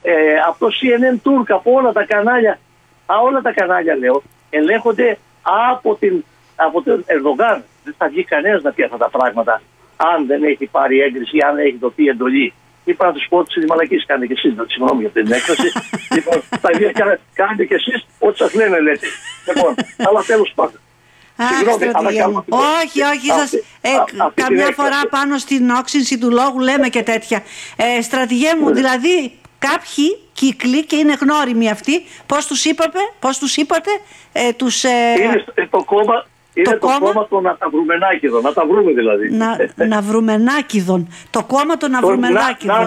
από το CNN Turk, από όλα τα κανάλια, όλα τα κανάλια λέω, ελέγχονται από τον Ερντογάν. Δεν θα βγει κανένας να πει αυτά τα πράγματα αν δεν έχει πάρει έγκριση, αν έχει δοθεί εντολή. Είπα να τους πω ότι μαλακίες κάνετε κι εσείς, συγγνώμη για αυτή την έκφραση. Λοιπόν, τα ίδια κάνετε κι εσείς ό,τι σας λένε, λέτε. Λοιπόν, αλλά τέλος πάντων. Όχι, καμιά φορά πάνω στην όξυνση του λόγου λέμε και τέτοια. Στρατηγέ μου, δηλαδή κάποιοι κύκλοι, και είναι γνώριμοι αυτοί, πώς τους είπατε, είναι το κόμμα. Είναι το κόμμα των Ναταβρουμενάκηδων. Να τα βρούμε δηλαδή. Ναυρουμενάκηδων. Το κόμμα των Ναυρουμενάκηδων.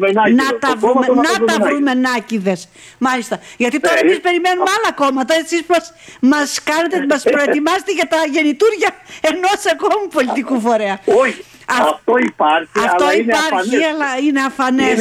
Ναταβρουμενάκηδες. Μάλιστα. Γιατί τώρα εμείς περιμένουμε άλλα κόμματα. Εσείς μας προετοιμάσετε για τα γεννητούρια ενός ακόμη πολιτικού φορέα. Όχι. Αυτό υπάρχει, αλλά είναι αφανές.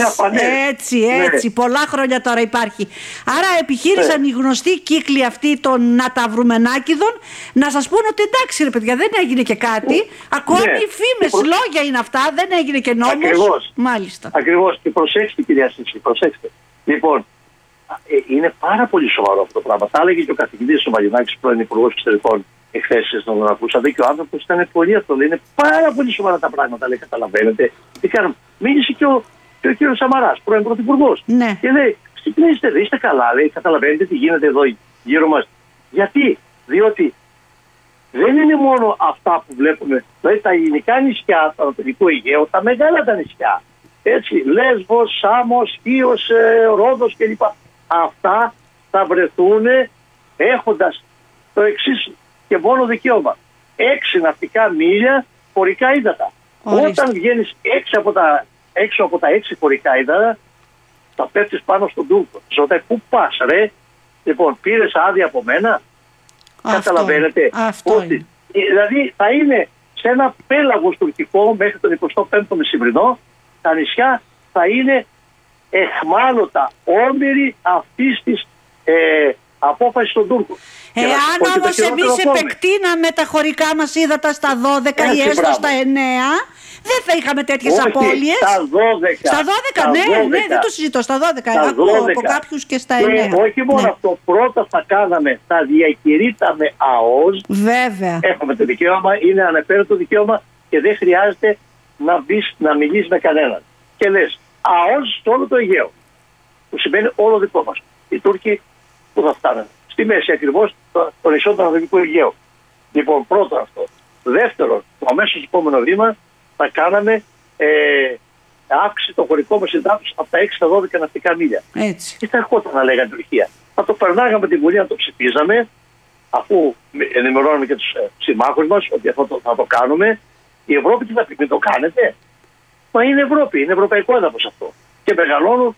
Έτσι. Πολλά χρόνια τώρα υπάρχει. Άρα επιχείρησαν οι γνωστοί κύκλοι αυτοί των Ναταβρουμενάκηδων να σας πούνε ότι εντάξει ρε παιδιά, δεν έγινε και κάτι. Ακόμη φήμες, λόγια είναι αυτά, δεν έγινε και νόμος. Ακριβώς. Μάλιστα. Ακριβώς. Και προσέξτε κυρία Σύση, προσέξτε. Λοιπόν, είναι πάρα πολύ σοβαρό αυτό το πράγμα. Τα έλεγε και ο καθηγητής ο Μαλινάκης, πρώην Υπουργός Εξωτερικών, εχθές τον ακούσατε, και ο άνθρωπος ήταν πολύ αυτό. Είναι πάρα πολύ σοβαρά τα πράγματα, λέει, καταλαβαίνετε. Τι κάνουμε. Μίλησε και ο κύριος Σαμαράς, πρώην Πρωθυπουργός. Ναι. Και λέει, ξυπνήστε, δεν είστε καλά, λέει, καταλαβαίνετε τι γίνεται εδώ γύρω μας. Γιατί, διότι δεν είναι μόνο αυτά που βλέπουμε, δηλαδή τα ελληνικά νησιά, το Ανατολικό Αιγαίο, τα μεγάλα τα νησιά. Έτσι, Λέσβος, Σάμος, Χίος, Ρόδος κλπ. Αυτά θα βρεθούν έχοντας το εξής και μόνο δικαίωμα. 6 ναυτικά μίλια χωρικά ύδατα. Όταν βγαίνεις έξω από τα 6 χωρικά ύδατα, θα πέφτεις πάνω στον Τούρκο. Ρωτάει, πού πας ρε? Λοιπόν, πήρες άδεια από μένα? Καταλαβαίνετε ότι δηλαδή θα είναι σε ένα πέλαγος τουρκικό μέχρι τον 25ο μεσημβρινό, τα νησιά θα είναι εχμάλωτα όμοιροι αυτής της απόφαση των Τούρκων. Εάν όμως εμείς επεκτείναμε τα χωρικά μας ύδατα στα 12 ή έστω στα 9, δεν θα είχαμε τέτοιες απώλειες. Στα 12, ναι, δεν το συζητώ. Στα 12. Ακούω από κάποιους και στα 9. Και όχι μόνο αυτό, πρώτα θα κάναμε, θα διακηρύτταμε ΑΟΣ. Βέβαια. Έχουμε το δικαίωμα, είναι ανεπέρετο δικαίωμα και δεν χρειάζεται να μιλήσει με κανέναν. Και λες ΑΟΣ στο όλο το Αιγαίο. Που σημαίνει όλο δικό μας. Οι Τούρκοι που θα φτάνουν. Στη μέση ακριβώς το νησό του Ανατολικού Αιγαίου. Λοιπόν, πρώτον αυτό. Δεύτερον, το αμέσως επόμενο βήμα θα κάναμε αύξηση των χωρικών μας υδάτων από τα 6 στα 12 ναυτικά μίλια. Έτσι. Τι θα ερχόταν να λέγανε η Τουρκία? Θα το περνάγαμε την Βουλή να το ψηφίζαμε, αφού ενημερώνουμε και τους συμμάχους μας ότι αυτό θα το κάνουμε. Η Ευρώπη τι θα πει, μην το κάνετε? Μα είναι Ευρώπη, είναι ευρωπαϊκό έδαφος αυτό. Και μεγαλώνουν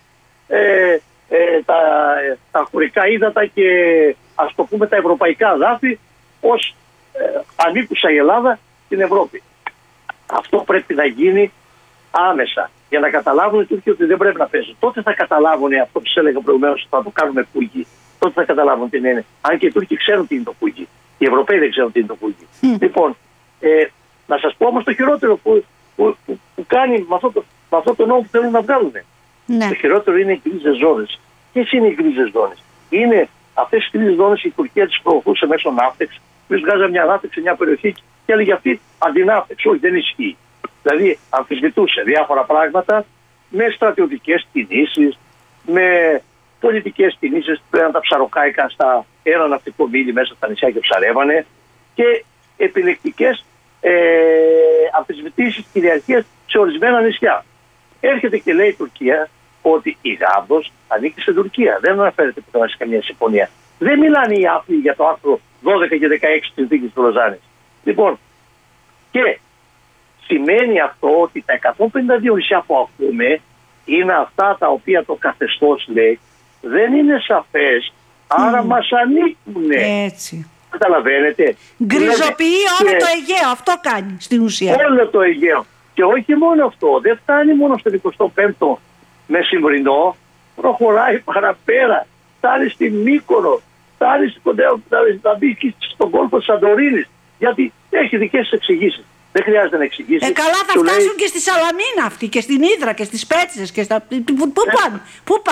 τα χωρικά ύδατα και ας το πούμε τα ευρωπαϊκά δάφη ως ανήκουσα η Ελλάδα στην Ευρώπη. Αυτό πρέπει να γίνει άμεσα για να καταλάβουν οι Τούρκοι ότι δεν πρέπει να παίζουν. Τότε θα καταλάβουν αυτό που σας έλεγα προηγουμένως, ότι θα το κάνουμε πούγι. Τότε θα καταλάβουν τι είναι. Αν και οι Τούρκοι ξέρουν τι είναι το πούγι. Οι Ευρωπαίοι δεν ξέρουν τι είναι το πούγι. Λοιπόν, να σας πω όμως το χειρότερο που κάνει με αυτό το νόμο που θέλουν να βγάλουν. Ναι. Το χειρότερο είναι οι γκρίζες ζώνες. Ποιες είναι οι γκρίζες ζώνες? Είναι αυτές οι γκρίζες ζώνες η Τουρκία τις προωθούσε μέσω ναύτεξ. Εμείς βγάζαμε μια ναύτεξ σε μια περιοχή και έλεγε αυτή αντιναύτεξ. Όχι, δεν ισχύει. Δηλαδή αμφισβητούσε διάφορα πράγματα με στρατιωτικές κινήσεις, με πολιτικές κινήσεις. Πέραν τα ψαροκάικα στα ένα ναυτικό μίλι μέσα στα νησιά και ψαρεύανε, και επιλεκτικές αμφισβητήσεις κυριαρχίας σε ορισμένα νησιά. Έρχεται και λέει η Τουρκία ότι η Γάβδος ανήκει στην Τουρκία. Δεν αναφέρεται ποτέ σε καμία συμφωνία. Δεν μιλάνε οι άφλοι για το άρθρο 12 και 16 της συνθήκης του Λοζάνης. Λοιπόν, και σημαίνει αυτό ότι τα 152 νησιά που ακούμε είναι αυτά τα οποία το καθεστώς λέει δεν είναι σαφές, άρα μας ανήκουν. Έτσι. Καταλαβαίνετε. Γκριζοποιεί όλο το Αιγαίο, αυτό κάνει στην ουσία. Όλο το Αιγαίο. Και όχι μόνο αυτό, δεν φτάνει μόνο στο 25ο μεσημβρινό, προχωράει παραπέρα, φτάνει στη Μύκονο, φτάνει να μπει στον κόλπο της Σαντορίνης, γιατί έχει δικές της εξηγήσεις. Δεν χρειάζεται να εξηγήσει. Καλά, θα φτάσουν και στη Σαλαμίνα αυτοί, και στην Ύδρα και στις Πέτσες και στα... Πού πάνε?